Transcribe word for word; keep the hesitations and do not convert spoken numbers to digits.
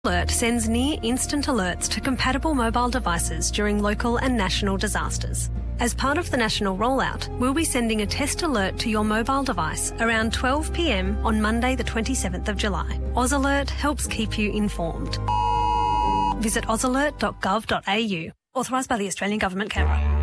Alert sends near instant alerts to compatible mobile devices during local and national disasters. As part of the national rollout, we'll be sending a test alert to your mobile device around twelve p m on Monday the twenty-seventh of July. AusAlert helps keep you informed. Visit ausalert dot gov dot a u. Authorised by the Australian Government, Canberra.